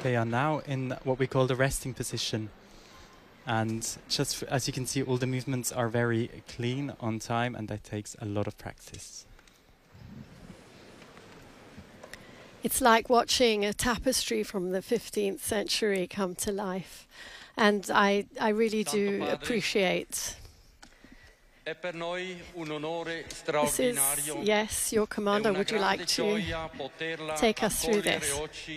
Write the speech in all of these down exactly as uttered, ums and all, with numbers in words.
They are now in what we call the resting position. And just f as you can see, all the movements are very clean, on time, and that takes a lot of practice. It's like watching a tapestry from the fifteenth century come to life. And I, I really do appreciate. This is, yes, your commander. Would you like to take us through this?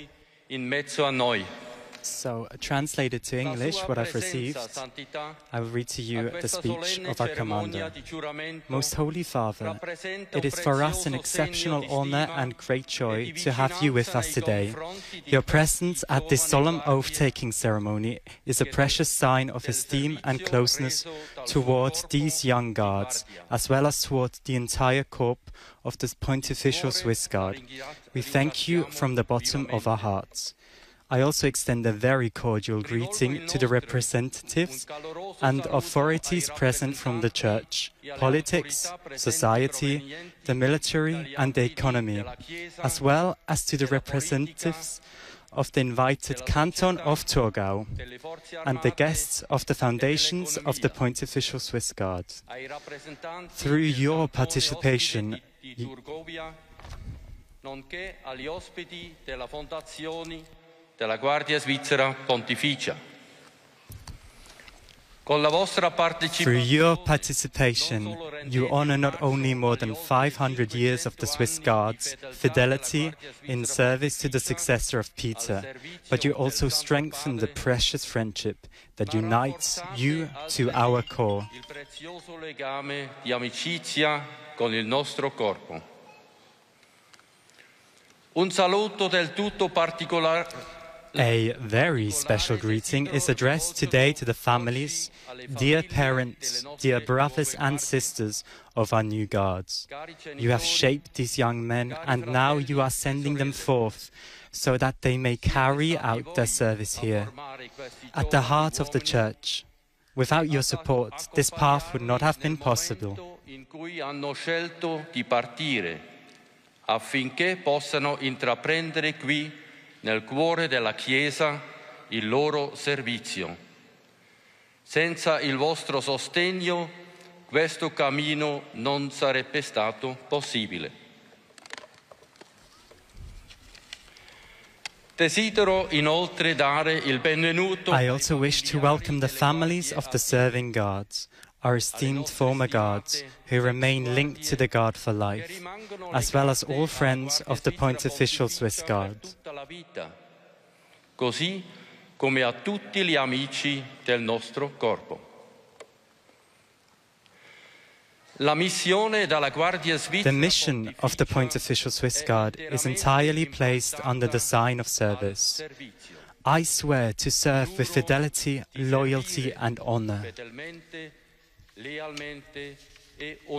So, uh, translated to English, what I've received, I will read to you the speech of our commander. Most Holy Father, it is for us an exceptional honor and great joy to have you with us today. Your presence at this solemn oath-taking ceremony is a precious sign of esteem and closeness toward these young guards, as well as toward the entire corps of the Pontifical Swiss Guard. We thank you from the bottom of our hearts. I also extend a very cordial greeting to the representatives and authorities present from the Church, politics, society, the military and the economy, as well as to the representatives of the invited Canton of Thurgau and the guests of the foundations of the Pontifical Swiss Guard. Through your participation, della Guardia Svizzera Pontificia. Through your participation, you honor not only more than five hundred years of the Swiss Guards' fidelity in service to the successor of Peter, but you also strengthen the precious friendship that unites you to our corps. Il prezioso legame di amicizia con il nostro corpo. Un saluto del tutto particolare. A very special greeting is addressed today to the families, dear parents, dear brothers and sisters of our new guards. You have shaped these young men, and now you are sending them forth so that they may carry out their service here, at the heart of the Church. Without your support, this path would not have been possible. In cui hanno scelto di partire, affinché possano intraprendere qui nel cuore della Chiesa il loro servizio. Senza il vostro sostegno, questo cammino non sarebbe stato possibile. Desidero inoltre dare il benvenuto. I also wish to welcome the families of the serving guards, our esteemed former guards, who remain linked to the Guard for life, as well as all friends of the Pontifical Swiss Guard. Così come a tutti gli amici del nostro corpo. La missione della Guardia Svizzera. The mission of the Pontifical Swiss Guard is entirely placed under the sign of service. I swear to serve with fidelity, loyalty and honor.